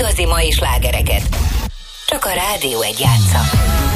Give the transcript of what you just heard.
igazi mai slágereket. Csak a Rádió 1 játsza.